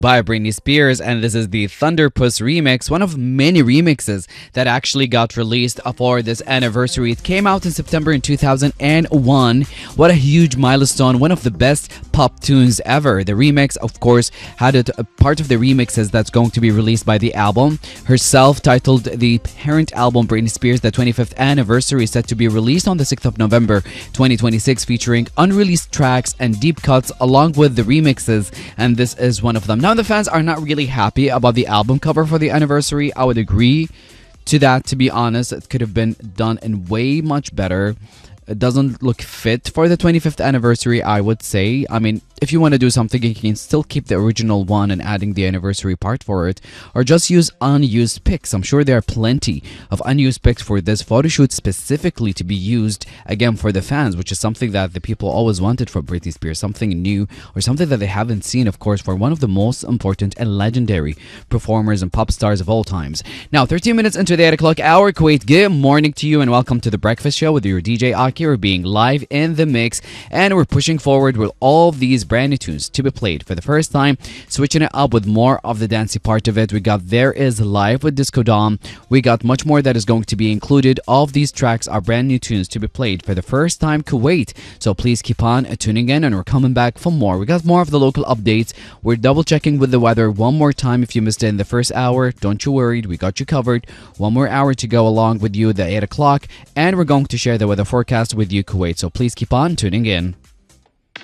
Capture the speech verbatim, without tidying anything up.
by Britney Spears, and this is the Thunderpuss remix, one of many remixes that actually got released for this anniversary. It came out in September in two thousand one. What a huge milestone, one of the best pop tunes ever. The remix, of course, had a, a part of the remixes that's going to be released by the album herself, titled the parent album Britney Spears, the twenty-fifth anniversary, is set to be released on the sixth of November twenty twenty-six, featuring unreleased tracks and deep cuts along with the remixes, and this is one of them. Now, the fans are not really happy about the album cover for the anniversary. I would agree to that, to be honest. It could have been done in way much better. It doesn't look fit for the twenty-fifth anniversary, I would say. I mean, if you want to do something, you can still keep the original one and adding the anniversary part for it, or just use unused pics. I'm sure there are plenty of unused pics for this photo shoot specifically to be used again for the fans, which is something that the people always wanted from Britney Spears, something new or something that they haven't seen, of course, for one of the most important and legendary performers and pop stars of all times. Now, thirteen minutes into the eight o'clock hour, Kuwait, good morning to you and welcome to the Breakfast Show with your D J Aki. We're being live in the mix and we're pushing forward with all these brand new tunes to be played for the first time, switching it up with more of the dancey part of it. We got There Is Live with Disco Dom. We got much more that is going to be included. All of these tracks are brand new tunes to be played for the first time, Kuwait. So please keep on tuning in and we're coming back for more. We got more of the local updates. We're double checking with the weather one more time. If you missed it in the first hour, don't you worry, we got you covered. One more hour to go along with you at the eight o'clock, and we're going to share the weather forecast with you, Kuwait. So please keep on tuning in.